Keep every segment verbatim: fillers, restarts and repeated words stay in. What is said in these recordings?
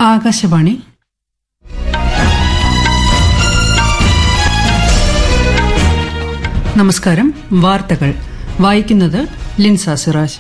ആകാശവാണി. നമസ്കാരം. വാർത്തകൾ വായിക്കുന്നത് ലിൻസ സിറാജ്.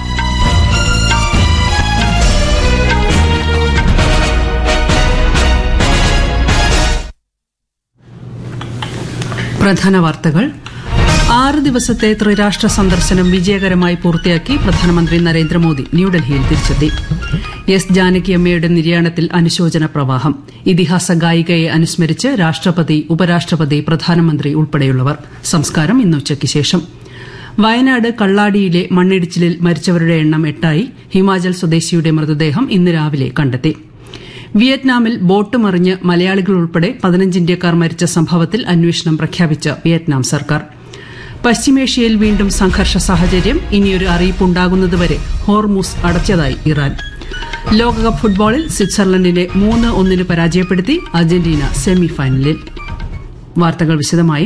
പ്രധാന വാർത്തകൾ. ആറ് ദിവസത്തെ ത്രിരാഷ്ട്ര സന്ദർശനം വിജയകരമായി പൂർത്തിയാക്കി പ്രധാനമന്ത്രി നരേന്ദ്രമോദി ന്യൂഡൽഹിയിൽ തിരിച്ചെത്തി. എസ് ജാനകിയമ്മയുടെ നിര്യാണത്തിൽ അനുശോചന പ്രവാഹം. ഇതിഹാസ ഗായികയെ അനുസ്മരിച്ച് രാഷ്ട്രപതി, ഉപരാഷ്ട്രപതി, പ്രധാനമന്ത്രി ഉൾപ്പെടെയുള്ളവർ. സംസ്കാരം ഇന്ന് ഉച്ചയ്ക്ക് ശേഷം. വയനാട് കള്ളാടിയിലെ മണ്ണിടിച്ചിലിൽ മരിച്ചവരുടെ എണ്ണം എട്ടായി. ഹിമാചൽ സ്വദേശിയുടെ മൃതദേഹം ഇന്ന് രാവിലെ കണ്ടെത്തി. വിയറ്റ്നാമിൽ ബോട്ട് മറിഞ്ഞ് മലയാളികൾ ഉൾപ്പെടെ പതിനഞ്ച് ഇന്ത്യക്കാർ മരിച്ച സംഭവത്തിൽ അന്വേഷണം പ്രഖ്യാപിച്ച വിയറ്റ്നാം സർക്കാർ. പശ്ചിമേഷ്യയിൽ വീണ്ടും സംഘർഷ സാഹചര്യം. ഇനിയൊരു അറിയിപ്പുണ്ടാകുന്നതുവരെ ഹോർമുസ് അടച്ചതായി ഇറാൻ. ലോകകപ്പ് ഫുട്ബോളിൽ സ്വിറ്റ്സർലൻഡിനെ മൂന്ന് ഒന്നിന് പരാജയപ്പെടുത്തി അർജന്റീന സെമിഫൈനലിൽ. വാർത്തകൾ വിശദമായി.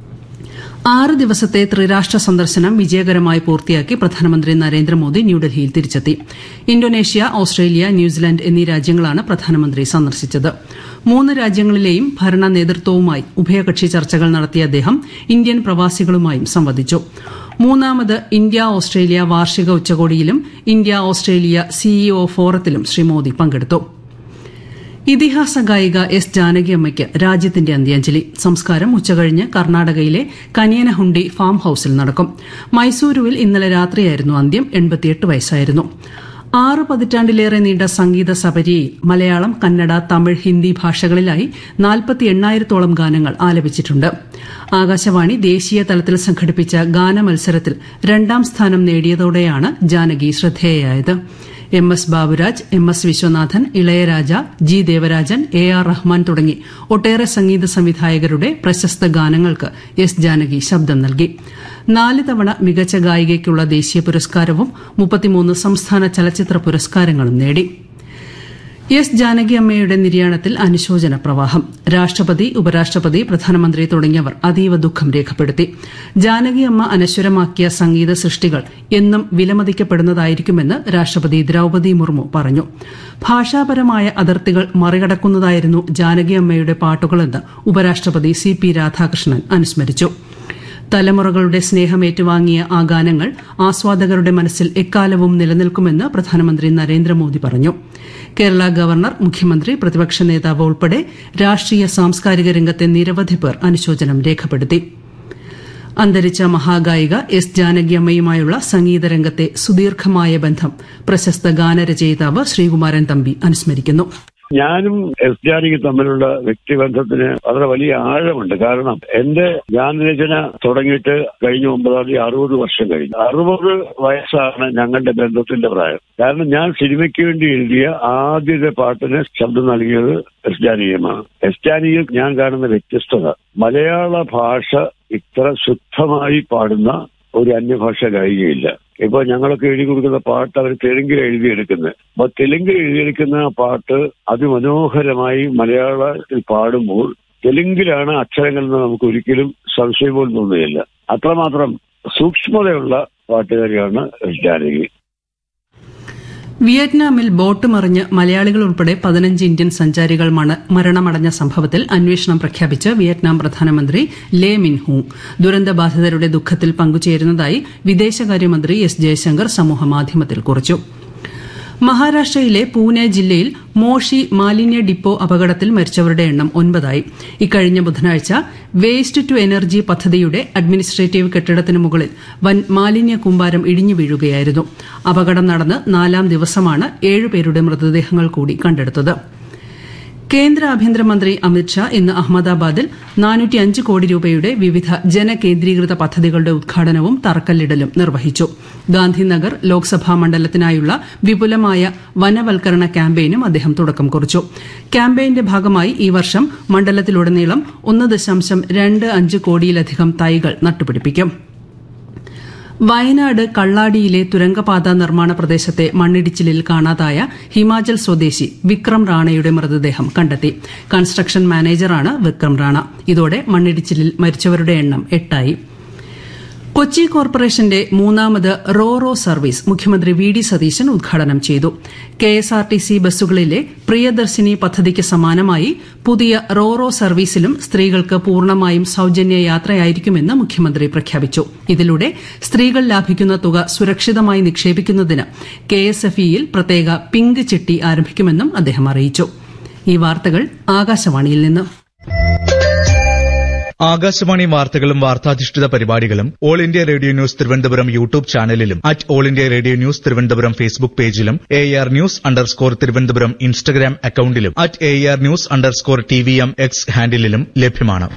ആറ് ദിവസത്തെ ത്രിരാഷ്ട്ര സന്ദർശനം വിജയകരമായി പൂർത്തിയാക്കി പ്രധാനമന്ത്രി നരേന്ദ്രമോദി ന്യൂഡൽഹിയിൽ തിരിച്ചെത്തി. ഇന്തോനേഷ്യ, ഓസ്ട്രേലിയ, ന്യൂസിലൻഡ് എന്നീ രാജ്യങ്ങളാണ് പ്രധാനമന്ത്രി സന്ദർശിച്ചത്. മൂന്ന് രാജ്യങ്ങളിലെയും ഭരണ നേതൃത്വവുമായി ഉഭയകക്ഷി ചർച്ചകൾ നടത്തിയ അദ്ദേഹം ഇന്ത്യൻ പ്രവാസികളുമായും സംവദിച്ചു. മൂന്നാമത് ഇന്ത്യ ഓസ്ട്രേലിയ വാർഷിക ഉച്ചകോടിയിലും India Australia CEO ഫോറത്തിലും Shri Modi പങ്കെടുത്തു. ഇതിഹാസ ഗായിക എസ് ജാനകിയമ്മയ്ക്ക് രാജ്യത്തിന്റെ അന്ത്യാഞ്ജലി. സംസ്കാരം ഉച്ചകഴിഞ്ഞ് കർണാടകയിലെ കനിയനഹുണ്ടി ഫാം ഹൌസിൽ നടക്കും. മൈസൂരുവിൽ ഇന്നലെ രാത്രിയായിരുന്നു അന്ത്യം. എൺപത്തിയെട്ട് വയസ്സായിരുന്നു. ആറ് പതിറ്റാണ്ടിലേറെ നീണ്ട സംഗീത സപര്യയിൽ മലയാളം, കന്നഡ, തമിഴ്, ഹിന്ദി ഭാഷകളിലായി നാൽപ്പത്തി എണ്ണായിരത്തോളം ഗാനങ്ങൾ ആലപിച്ചിട്ടുണ്ട്. ആകാശവാണി ദേശീയ തലത്തിൽ സംഘടിപ്പിച്ച ഗാനമത്സരത്തിൽ രണ്ടാം സ്ഥാനം നേടിയതോടെയാണ് Janaki ശ്രദ്ധേയയായത്. M S Baburaj, M S Viswanathan, Ilaiyaraaja, G Devarajan, A R Rahman തുടങ്ങി ഒട്ടേറെ സംഗീത സംവിധായകരുടെ പ്രശസ്ത ഗാനങ്ങൾക്ക് എസ് ജാനകി ശബ്ദം നൽകി. നാല് തവണ മികച്ച ഗായികയ്ക്കുള്ള ദേശീയ പുരസ്കാരവും മുപ്പത്തിമൂന്ന് സംസ്ഥാന ചലച്ചിത്ര പുരസ്കാരങ്ങളും നേടി. എസ് ജാനകിയമ്മയുടെ നിര്യാണത്തിൽ അനുശോചന പ്രവാഹം. രാഷ്ട്രപതി, ഉപരാഷ്ട്രപതി, പ്രധാനമന്ത്രി തുടങ്ങിയവർ അതീവ ദുഃഖം രേഖപ്പെടുത്തി. ജാനകിയമ്മ അനശ്വരമാക്കിയ സംഗീത സൃഷ്ടികൾ എന്നും വിലമതിക്കപ്പെടുന്നതായിരിക്കുമെന്ന് രാഷ്ട്രപതി ദ്രൌപദി മുർമു പറഞ്ഞു. ഭാഷാപരമായ അതിർത്തികൾ മറികടക്കുന്നതായിരുന്നു ജാനകിയമ്മയുടെ പാട്ടുകളെന്ന് ഉപരാഷ്ട്രപതി സി പി രാധാകൃഷ്ണൻ അനുസ്മരിച്ചു. തലമുറകളുടെ സ്നേഹമേറ്റുവാങ്ങിയ ആ ഗാനങ്ങൾ ആസ്വാദകരുടെ മനസ്സിൽ എക്കാലവും നിലനിൽക്കുമെന്ന് പ്രധാനമന്ത്രി നരേന്ദ്രമോദി പറഞ്ഞു. കേരള ഗവർണർ, മുഖ്യമന്ത്രി, പ്രതിപക്ഷ നേതാവ് ഉൾപ്പെടെ രാഷ്ട്രീയ സാംസ്കാരിക രംഗത്തെ നിരവധി പേർ അനുശോചനം രേഖപ്പെടുത്തി. അന്തരിച്ച മഹാഗായിക എസ് ജാനകിയമ്മയുമായുള്ള സംഗീതരംഗത്തെ സുദീർഘമായ ബന്ധം പ്രശസ്ത ഗാനരചയിതാവ് ശ്രീകുമാരൻ തമ്പി അനുസ്മരിക്കുന്നു. ഞാനും എസ് ജാനകി തമ്മിലുള്ള വ്യക്തിബന്ധത്തിന് വളരെ വലിയ ആഴമുണ്ട്. കാരണം എന്റെ ഗാനരചന തുടങ്ങിയിട്ട് കഴിഞ്ഞ ഒമ്പതാം തീയതി അറുപത് വർഷം കഴിഞ്ഞു. അറുപത് വയസ്സാണ് ഞങ്ങളുടെ ബന്ധത്തിന്റെ പ്രായം. കാരണം ഞാൻ സിനിമയ്ക്ക് വേണ്ടി എഴുതിയ ആദ്യത്തെ പാട്ടിന് ശബ്ദം നൽകിയത് എസ് ജാനകിയമാണ്. എസ് ജാനകി ഞാൻ കാണുന്ന വ്യത്യസ്തത, മലയാള ഭാഷ ഇത്ര ശുദ്ധമായി പാടുന്ന ഒരു അന്യഭാഷ ഗായികയില്ല. ഇപ്പൊ ഞങ്ങളൊക്കെ എഴുതി കൊടുക്കുന്ന പാട്ട് അവർ തെലുങ്കിൽ എഴുതിയെടുക്കുന്നത്. അപ്പൊ തെലുങ്കിൽ എഴുതിയെടുക്കുന്ന പാട്ട് അതിമനോഹരമായി മലയാളത്തിൽ പാടുമ്പോൾ തെലുങ്കിലാണ് അക്ഷരങ്ങളെന്ന് നമുക്ക് ഒരിക്കലും സംശയം പോലും തോന്നുകയില്ല. അത്രമാത്രം സൂക്ഷ്മതയുള്ള പാട്ടുകാരിയാണ് ജാനകി. വിയറ്റ്നാമിൽ ബോട്ട് മറിഞ്ഞ് മലയാളികൾ ഉൾപ്പെടെ പതിനഞ്ച് ഇന്ത്യൻ സഞ്ചാരികൾ മരണമടഞ്ഞ സംഭവത്തിൽ അന്വേഷണം പ്രഖ്യാപിച്ച് വിയറ്റ്നാം പ്രധാനമന്ത്രി ലേ മിൻ ഹൂങ്. ദുരന്തബാധിതരുടെ ദുഃഖത്തിൽ പങ്കുചേരുന്നതായി വിദേശകാര്യമന്ത്രി എസ് ജയശങ്കർ സമൂഹമാധ്യമത്തിൽ കുറിച്ചു. മഹാരാഷ്ട്രയിലെ പൂനെ ജില്ലയിൽ മോഷി മാലിന്യ ഡിപ്പോ അപകടത്തിൽ മരിച്ചവരുടെ എണ്ണം ഒൻപതായി. ഇക്കഴിഞ്ഞ ബുധനാഴ്ച വേസ്റ്റ് ടു എനർജി പദ്ധതിയുടെ അഡ്മിനിസ്ട്രേറ്റീവ് കെട്ടിടത്തിന് മുകളിൽ വൻ മാലിന്യ കൂമ്പാരം ഇടിഞ്ഞു വീഴുകയായിരുന്നു. അപകടം നടന്ന് നാലാം ദിവസമാണ് ഏഴുപേരുടെ മൃതദേഹങ്ങൾ കൂടി കണ്ടെടുത്തത്. കേന്ദ്ര ആഭ്യന്തരമന്ത്രി അമിത്ഷാ ഇന്ന് അഹമ്മദാബാദിൽ നാനൂറ്റിയഞ്ച് കോടി രൂപയുടെ വിവിധ ജനകേന്ദ്രീകൃത പദ്ധതികളുടെ ഉദ്ഘാടനവും തറക്കല്ലിടലും നിർവഹിച്ചു. ഗാന്ധിനഗർ ലോക്സഭാ മണ്ഡലത്തിനായുള്ള വിപുലമായ വനവൽക്കരണ ക്യാമ്പയിനും അദ്ദേഹം തുടക്കം കുറിച്ചു. ക്യാമ്പയിന്റെ ഭാഗമായി ഈ വർഷം മണ്ഡലത്തിലുടനീളം ഒന്ന് ദശാംശം രണ്ട് അഞ്ച് കോടിയിലധികം തൈകൾ നട്ടുപിടിപ്പിക്കും. വയനാട് കള്ളാടിയിലെ തുരങ്കപാത നിർമ്മാണ പ്രദേശത്തെ മണ്ണിടിച്ചിലിൽ കാണാതായ ഹിമാചൽ സ്വദേശി വിക്രം റാണയുടെ മൃതദേഹം കണ്ടെത്തി. കൺസ്ട്രക്ഷൻ മാനേജറാണ് വിക്രം റാണ. ഇതോടെ മണ്ണിടിച്ചിലിൽ മരിച്ചവരുടെ എണ്ണം എട്ടായി. കൊച്ചി കോർപ്പറേഷന്റെ മൂന്നാമത് റോ റോ സർവീസ് മുഖ്യമന്ത്രി വി ഡി സതീശൻ ഉദ്ഘാടനം ചെയ്തു. K S R T C ബസ്സുകളിലെ Priyadarshini പദ്ധതിക്ക് സമാനമായി പുതിയ റോ റോ സർവീസിലും സ്ത്രീകൾക്ക് പൂർണ്ണമായും സൌജന്യ യാത്രയായിരിക്കുമെന്ന് മുഖ്യമന്ത്രി പ്രഖ്യാപിച്ചു. ഇതിലൂടെ സ്ത്രീകൾ ലാഭിക്കുന്ന തുക സുരക്ഷിതമായി നിക്ഷേപിക്കുന്നതിന് കെ എസ് എഫ് ഇയിൽ പ്രത്യേക പിങ്ക് ചിട്ടി ആരംഭിക്കുമെന്നും അദ്ദേഹം അറിയിച്ചു. ഈ വാർത്തകൾ ആകാശവാണിയിൽ നിന്ന്. ആകാശവാണി വാർത്തകളും വാർത്താധിഷ്ഠിത പരിപാടികളും all India radio news Thiruvananthapuram YouTube ചാനലിലും at all India radio news Thiruvananthapuram Facebook പേജിലും A R news underscore Thiruvananthapuram Instagram അക്കൌണ്ടിലും at A R news underscore T V M X ഹാൻഡിലും ലഭ്യമാണ്.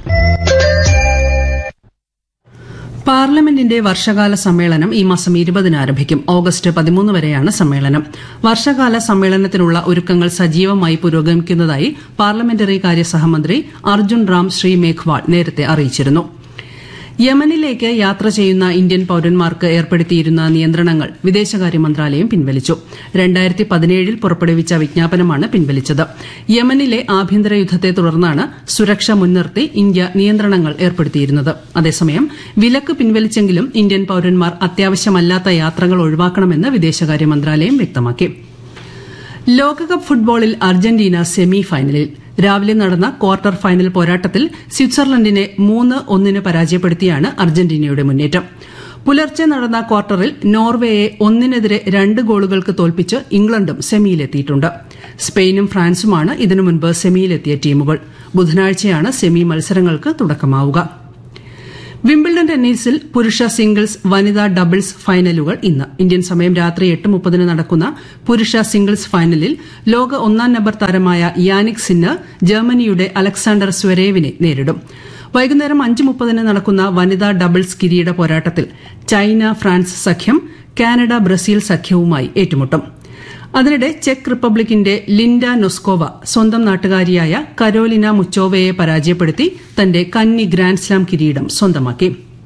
പാർലമെന്റിന്റെ വർഷകാല സമ്മേളനം ഈ മാസം ഇരുപതിന് ആരംഭിക്കും. ഓഗസ്റ്റ് പതിമൂന്ന് വരെയാണ് സമ്മേളനം. വർഷകാല സമ്മേളനത്തിനുള്ള ഒരുക്കങ്ങൾ സജീവമായി പുരോഗമിക്കുന്നതായി പാർലമെന്ററി കാര്യ സഹമന്ത്രി അർജുൻ റാം ശ്രീ മേഘ്വാൾ നേരത്തെ അറിയിച്ചിരുന്നു. യമനിലേക്ക് യാത്ര ചെയ്യുന്ന ഇന്ത്യൻ പൌരന്മാർക്ക് ഏർപ്പെടുത്തിയിരുന്ന നിയന്ത്രണങ്ങൾ വിദേശകാര്യ മന്ത്രാലയം പിൻവലിച്ചു. രണ്ടായിരത്തി പതിനേഴിൽ പുറപ്പെടുവിച്ച വിജ്ഞാപനമാണ് പിൻവലിച്ചത്. യമനിലെ ആഭ്യന്തര യുദ്ധത്തെ തുടർന്നാണ് സുരക്ഷ മുൻനിർത്തി ഇന്ത്യ നിയന്ത്രണങ്ങൾ ഏർപ്പെടുത്തിയിരുന്നത്. അതേസമയം വിലക്ക് പിൻവലിച്ചെങ്കിലും ഇന്ത്യൻ പൌരന്മാർ അത്യാവശ്യമല്ലാത്ത യാത്രകൾ ഒഴിവാക്കണമെന്ന് വിദേശകാര്യ മന്ത്രാലയം വ്യക്തമാക്കി. ലോകകപ്പ് ഫുട്ബോളിൽ അർജന്റീന സെമി ഫൈനലിൽ. രാവിലെ നടന്ന ക്വാർട്ടർ ഫൈനൽ പോരാട്ടത്തിൽ സ്വിറ്റ്സർലൻഡിനെ മൂന്ന് ഒന്നിന് പരാജയപ്പെടുത്തിയാണ് അർജന്റീനയുടെ മുന്നേറ്റം. പുലർച്ചെ നടന്ന ക്വാർട്ടറിൽ നോർവേയെ ഒന്നിനെതിരെ രണ്ട് ഗോളുകൾക്ക് തോൽപ്പിച്ച് ഇംഗ്ലണ്ടും സെമിയിലെത്തിയിട്ടുണ്ട്. സ്പെയിനും ഫ്രാൻസുമാണ് ഇതിനു മുൻപ് സെമിയിലെത്തിയ ടീമുകൾ. ബുധനാഴ്ചയാണ് സെമി മത്സരങ്ങൾക്ക് തുടക്കമാവുക. വിംബിൾഡൺ ടെന്നീസിൽ പുരുഷ സിംഗിൾസ്, വനിതാ ഡബിൾസ് ഫൈനലുകൾ ഇന്ന്. ഇന്ത്യൻ സമയം രാത്രി എട്ട് മുപ്പതിന് നടക്കുന്ന പുരുഷ സിംഗിൾസ് ഫൈനലിൽ ലോക ഒന്നാം നമ്പർ താരമായ യാനിക് സിന്നർ ജർമ്മനിയുടെ അലക്സാണ്ടർ സ്വരേവിനെ നേരിടും. വൈകുന്നേരം അഞ്ച് മുപ്പതിന് നടക്കുന്ന വനിതാ ഡബിൾസ് കിരീട പോരാട്ടത്തിൽ ചൈന ഫ്രാൻസ് സഖ്യം കാനഡ ബ്രസീൽ സഖ്യവുമായി ഏറ്റുമുട്ടും. അതിനിടെ ചെക്ക് റിപ്പബ്ലിക്കിന്റെ ലിൻഡ നൊസ്കോവ സ്വന്തം നാട്ടുകാരിയായ കരോലിന മുച്ചോവയെ പരാജയപ്പെടുത്തി തന്റെ കന്നി ഗ്രാൻഡ്സ്ലാം കിരീടം സ്വന്തമാക്കി.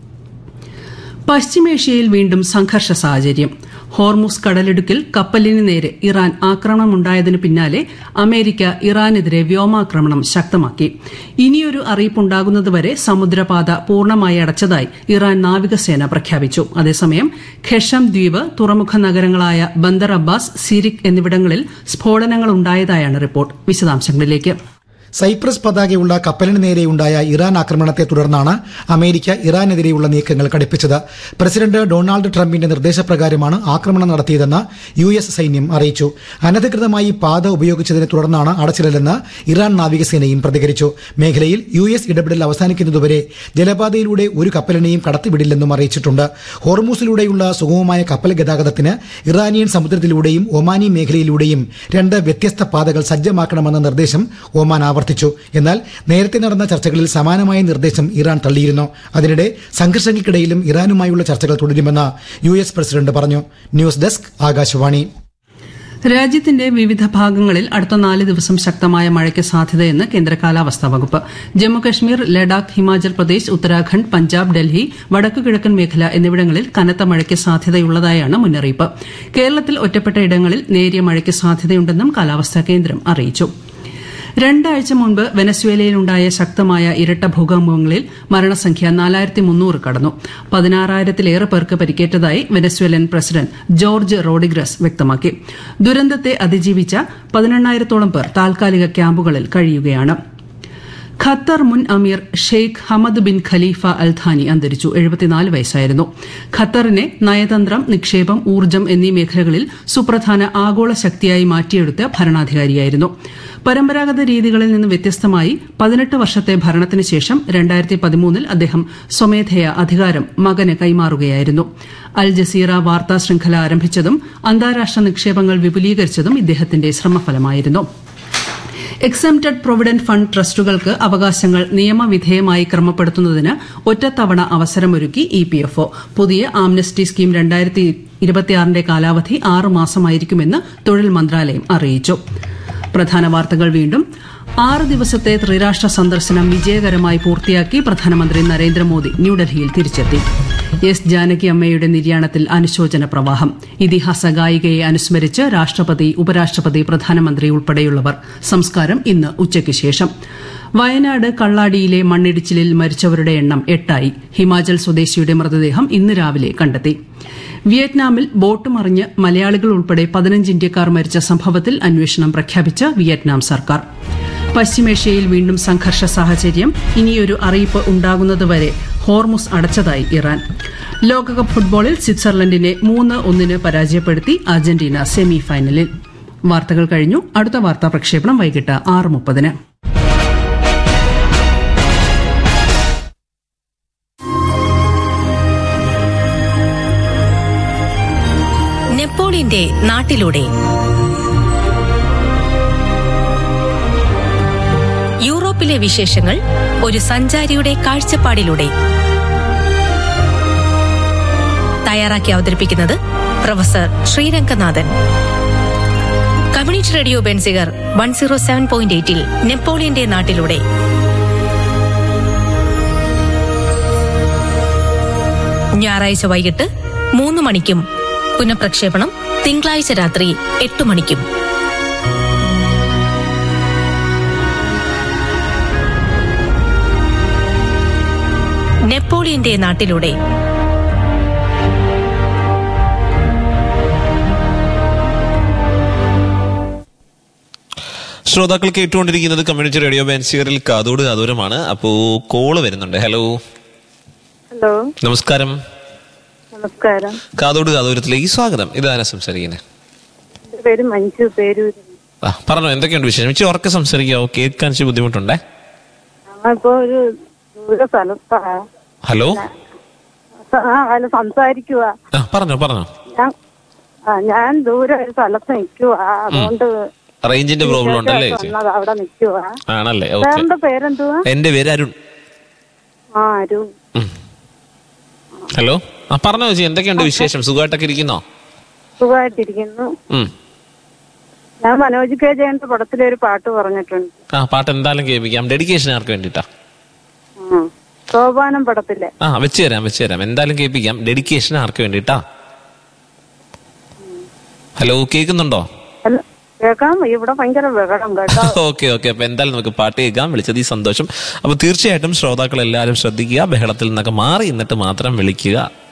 പശ്ചിമേഷ്യയിൽ വീണ്ടും സംഘർഷ സാഹചര്യം. ഹോർമുസ് കടലിടുക്കിൽ കപ്പലിന് നേരെ ഇറാൻ ആക്രമണമുണ്ടായതിനു പിന്നാലെ അമേരിക്ക ഇറാനെതിരെ വ്യോമാക്രമണം ശക്തമാക്കി. ഇനിയൊരു അറിയിപ്പുണ്ടാകുന്നതുവരെ സമുദ്രപാത പൂർണ്ണമായി അടച്ചതായി ഇറാൻ നാവികസേന പ്രഖ്യാപിച്ചു. അതേസമയം ഖെഷം ദ്വീപ്, തുറമുഖ നഗരങ്ങളായ ബന്ദർ അബ്ബാസ്, സിരിക് എന്നിവിടങ്ങളിൽ സ്ഫോടനങ്ങളുണ്ടായതായാണ് റിപ്പോർട്ട്. വിശദാംശങ്ങളിലേക്ക്. സൈപ്രസ് പതാകയുള്ള കപ്പലിന് നേരെയുണ്ടായ ഇറാൻ ആക്രമണത്തെ തുടർന്നാണ് അമേരിക്ക ഇറാനെതിരെയുള്ള നീക്കങ്ങൾ കടുപ്പിച്ചത്. പ്രസിഡന്റ് ഡൊണാൾഡ് ട്രംപിന്റെ നിർദ്ദേശപ്രകാരമാണ് ആക്രമണം നടത്തിയതെന്ന് യു എസ് സൈന്യം അറിയിച്ചു. അനധികൃതമായി പാത ഉപയോഗിച്ചതിനെ തുടർന്നാണ് അടച്ചിടലെന്ന് ഇറാൻ നാവികസേനയും പ്രതികരിച്ചു. മേഖലയിൽ യു എസ് ഇടപെടൽ അവസാനിക്കുന്നതുവരെ ജലപാതയിലൂടെ ഒരു കപ്പലിനെയും കടത്തിവിടില്ലെന്നും അറിയിച്ചിട്ടുണ്ട്. ഹോർമൂസിലൂടെയുള്ള സുഗമമായ കപ്പൽ ഗതാഗതത്തിന് ഇറാനിയൻ സമുദ്രത്തിലൂടെയും ഒമാനി മേഖലയിലൂടെയും രണ്ട് വ്യത്യസ്ത പാതകൾ സജ്ജമാക്കണമെന്ന നിർദ്ദേശം ഒമാൻ ആവർത്തിച്ചു. എന്നാൽ നേരത്തെ നടന്ന ചർച്ചകളിൽ സമാനമായ നിർദ്ദേശം ഇറാൻ തള്ളിയിരുന്നു. അതിനിടെ സംഘർഷങ്ങൾക്കിടയിലും ഇറാനുമായുള്ള ചർച്ചകൾ തുടരുമെന്ന് യു എസ് പ്രസിഡന്റ് പറഞ്ഞു. News desk, Akashvani. രാജ്യത്തിന്റെ വിവിധ ഭാഗങ്ങളിൽ അടുത്ത നാല് ദിവസം ശക്തമായ മഴയ്ക്ക് സാധ്യതയെന്ന് കേന്ദ്ര കാലാവസ്ഥാ വകുപ്പ്. ജമ്മുകശ്മീർ, ലഡാക്ക്, ഹിമാചൽ പ്രദേശ്, ഉത്തരാഖണ്ഡ്, പഞ്ചാബ്, ഡൽഹി, വടക്കു കിഴക്കൻ മേഖല എന്നിവിടങ്ങളിൽ കനത്ത മഴയ്ക്ക് സാധ്യതയുള്ളതായാണ് മുന്നറിയിപ്പ്. കേരളത്തിൽ ഒറ്റപ്പെട്ട ഇടങ്ങളിൽ നേരിയ മഴയ്ക്ക് സാധ്യതയുണ്ടെന്നും കാലാവസ്ഥാ കേന്ദ്രം അറിയിച്ചു. രണ്ടാഴ്ച മുൻപ് വെനസ്വേലയിലുണ്ടായ ശക്തമായ ഇരട്ട ഭൂകമ്പങ്ങളിൽ മരണസംഖ്യ നാലായിരത്തി മുന്നൂറ് കടന്നു. പതിനാറായിരത്തിലേറെ പേർക്ക് പരിക്കേറ്റതായി വെനസ്വേലൻ പ്രസിഡന്റ് ജോർജ് റോഡ്രിഗസ് വ്യക്തമാക്കി. ദുരന്തത്തെ അതിജീവിച്ച പതിനെണ്ണായിരത്തോളം പേർ താൽക്കാലിക ക്യാമ്പുകളിൽ കഴിയുകയാണ്. ഖത്തർ മുൻ അമീർ ഷെയ്ഖ് ഹമദ് ബിൻ ഖലീഫ അൽ ഥാനി അന്തരിച്ചു. എഴുപത്തിനാല് വയസ്സായിരുന്നു. ഖത്തറിനെ നയതന്ത്രം, നിക്ഷേപം, ഊർജ്ജം എന്നീ മേഖലകളിൽ സുപ്രധാന ആഗോള ശക്തിയായി മാറ്റിയെടുത്ത ഭരണാധികാരിയായിരുന്നു. പരമ്പരാഗത രീതികളിൽ നിന്ന് വ്യത്യസ്തമായി പതിനെട്ട് വർഷത്തെ ഭരണത്തിന് ശേഷം രണ്ടായിരത്തി പതിമൂന്നിൽ അദ്ദേഹം സ്വമേധയാ അധികാരം മകന് കൈമാറുകയായിരുന്നു. അൽ ജസീറ വാർത്താ ശൃംഖല ആരംഭിച്ചതും അന്താരാഷ്ട്ര നിക്ഷേപങ്ങൾ വിപുലീകരിച്ചതും ഇദ്ദേഹത്തിന്റെ ശ്രമഫലമായിരുന്നു. എക്സംപ്റ്റഡ് പ്രൊവിഡന്റ് ഫണ്ട് ട്രസ്റ്റുകൾക്ക് അവകാശങ്ങൾ നിയമവിധേയമായി ക്രമപ്പെടുത്തുന്നതിന് ഒറ്റത്തവണ അവസരമൊരുക്കി ഇ പി എഫ് ഒ. പുതിയ ആംനസ്റ്റി സ്കീം രണ്ടായിരത്തി ഇരുപത്തിയാറിന്റെ കാലാവധി ആറ് മാസമായിരിക്കുമെന്ന് തൊഴിൽ മന്ത്രാലയം അറിയിച്ചു. പ്രധാന വാർത്തകൾ വീണ്ടും. ആറ് ദിവസത്തെ ത്രിരാഷ്ട്ര സന്ദർശനം വിജയകരമായി പൂർത്തിയാക്കി പ്രധാനമന്ത്രി നരേന്ദ്രമോദി ന്യൂഡൽഹിയിൽ തിരിച്ചെത്തി. എസ് ജാനകി അമ്മയുടെ നിര്യാണത്തിൽ അനുശോചന പ്രവാഹം. ഇതിഹാസ ഗായികയെ അനുസ്മരിച്ച് രാഷ്ട്രപതി, ഉപരാഷ്ട്രപതി, പ്രധാനമന്ത്രി ഉൾപ്പെടെയുള്ളവർ. സംസ്കാരം ഇന്ന് ഉച്ചയ്ക്ക് ശേഷം. വയനാട് കള്ളാടിയിലെ മണ്ണിടിച്ചിലിൽ മരിച്ചവരുടെ എണ്ണം എട്ടായി. ഹിമാചൽ സ്വദേശിയുടെ മൃതദേഹം ഇന്ന് രാവിലെ കണ്ടെത്തി. വിയറ്റ്നാമിൽ ബോട്ട് മറിഞ്ഞ് മലയാളികൾ ഉൾപ്പെടെ പതിനഞ്ച് ഇന്ത്യക്കാർ മരിച്ച സംഭവത്തിൽ അന്വേഷണം പ്രഖ്യാപിച്ച വിയറ്റ്നാം സർക്കാർ. പശ്ചിമേഷ്യയിൽ വീണ്ടും സംഘർഷ സാഹചര്യം. ഇനിയൊരു അറിയിപ്പ് ഉണ്ടാകുന്നതുവരെ ഹോർമുസ് അടച്ചതായി ഇറാൻ. ലോകകപ്പ് ഫുട്ബോളിൽ സ്വിറ്റ്സർലൻഡിനെ മൂന്ന് ഒന്നിന് പരാജയപ്പെടുത്തി അർജന്റീന സെമി ഫൈനലിൽ. വാർത്തകൾ കഴിഞ്ഞു. അടുത്ത വാർത്താ പ്രക്ഷേപണം വൈകിട്ട് ആറ് മുപ്പതിന്. നെപ്പോളിയന്റെ നാട്ടിലൂടെ യൂറോപ്പിലെ വിശേഷങ്ങൾ ഒരു സഞ്ചാരിയുടെ കാഴ്ചപ്പാടിലൂടെ തയ്യാറാക്കി അവതരിപ്പിക്കുന്നത് professor Sreeranganathan. Community radio Benziger one zero seven point എയ്റ്റിൽ നെപ്പോളിയന്റെ നാട്ടിലൂടെ ഞായറാഴ്ച വൈകിട്ട് മൂന്ന് മണിക്കും പുനഃപ്രക്ഷേപണം തിങ്കളാഴ്ച രാത്രി എട്ട് മണിക്കും. നെപ്പോളിയന്റെ നാട്ടിലൂടെ ശ്രോതാക്കൾ കേട്ടുകൊണ്ടിരിക്കുന്നത് കമ്മ്യൂണിറ്റി റേഡിയോ ബെൻസിയറിൽ കാതോട് കാതോരമാണ്. അപ്പോ കോള് വരുന്നുണ്ട്. ഹലോ ഹലോ നമസ്കാരം. നമസ്കാരം. കാതോട് കാതോരത്തിലേക്ക് സ്വാഗതം. ഇതാരാ സംസാരിക്കുന്നത്? പേര് മഞ്ജു. പേര് ആ പറഞ്ഞോ, എന്തൊക്കെയുണ്ട് വിശേഷം? ഇച്ചിരി ഉറക്കെ സംസാരിക്കാവോ? കേൾക്കാൻ ഇച്ചിരി ബുദ്ധിമുട്ടുണ്ടേ. ഞങ്ങളിപ്പോ ഒരു ദൂര സ്ഥലത്താ. ഹലോ അല്ല സംസാരിക്കുക. ആ പറഞ്ഞോ പറഞ്ഞോ. ഞാൻ ദൂരെ ഒരു സ്ഥലത്ത് നിൽക്കുവാ, അതുകൊണ്ട് റേഞ്ചിന്റെ പ്രോബ്ലം ഉണ്ടല്ലേ? അവിടെ നിൽക്കുവാ. ആണല്ലേ? സാറിന്റെ പേരെന്തുവാ? എന്റെ പേര് അരുൺ. ആ അരുൺ. ഹലോ ആ പറഞ്ഞോ ചേച്ചി, എന്തൊക്കെയുണ്ട് വിശേഷം? സുഖമായിട്ടൊക്കെ ഇരിക്കുന്നോ? സുഖമായിട്ടിരിക്കുന്നു. ഞാൻ മനോജ് കെ ജയന്റെ പടത്തിലെ ഒരു പാട്ട് പറഞ്ഞിട്ടുണ്ട്. ആ പാട്ട് എന്തായാലും കേൾപ്പിക്കാം. ഡെഡിക്കേഷൻ ആർക്ക് വേണ്ടിട്ടാ? സോപാനം പടത്തിലെ. ആ വെച്ച് തരാം വെച്ച് തരാം എന്തായാലും കേൾപ്പിക്കാം. ഡെഡിക്കേഷൻ ആർക്ക് വേണ്ടിട്ടാ? ഹലോ കേൾക്കുന്നുണ്ടോ? കേൾക്കാം. ഇവിടെ ഭയങ്കര ബഹളം കേട്ടോ. ഓക്കെ ഓക്കെ അപ്പൊ എന്തായാലും നമുക്ക് പാട്ട് കേൾക്കാം. വിളിച്ചത് ഈ സന്തോഷം. അപ്പൊ തീർച്ചയായിട്ടും ശ്രോതാക്കൾ എല്ലാവരും ശ്രദ്ധിക്കുക, ബഹളത്തിൽ നിന്നൊക്കെ മാറി എന്നിട്ട് മാത്രം വിളിക്കുക.